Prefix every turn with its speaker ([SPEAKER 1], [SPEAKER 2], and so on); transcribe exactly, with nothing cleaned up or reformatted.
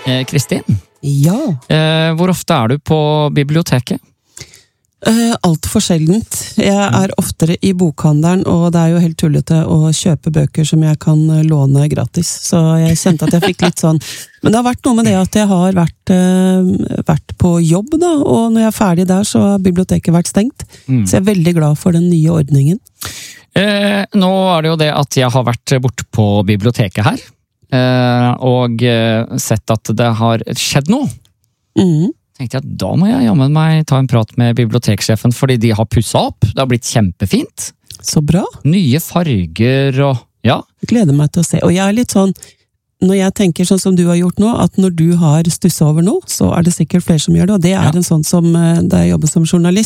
[SPEAKER 1] Eh, Kristin,
[SPEAKER 2] Ja,
[SPEAKER 1] eh, hvor ofte er du på biblioteket?
[SPEAKER 2] eh, alt for sjeldent. Jeg er oftere i bokhandelen, og det er jo helt tullete å kjøpe bøker som jeg kan låne gratis. Så jeg kjente at jeg fikk litt sånn. Men det har vært noe med det at jeg har vært, eh, vært på jobb, da, og når jeg er ferdig der, så har biblioteket vært stengt.
[SPEAKER 1] Mm.
[SPEAKER 2] Så jeg er veldig glad for den nye ordningen.
[SPEAKER 1] Eh, nå er det jo det at jeg har vært borte på biblioteket her, eh, og eh, sett at det har skjedd noe.
[SPEAKER 2] Mhm.
[SPEAKER 1] Tenkte jeg at da må jeg jammen meg ta en prat med biblioteksjefen, fordi de har pusset opp. Det har blitt kjempefint.
[SPEAKER 2] Så bra.
[SPEAKER 1] Nye farger og ja.
[SPEAKER 2] Gleder meg til å se. Og jeg er litt sånn, når jeg tenker sånn som du har gjort nå, at når du har stusset over noe, så er det sikkert flere som gjør det, og det er
[SPEAKER 1] Ja.
[SPEAKER 2] en sånn som, eh, da jeg jobber som journalist,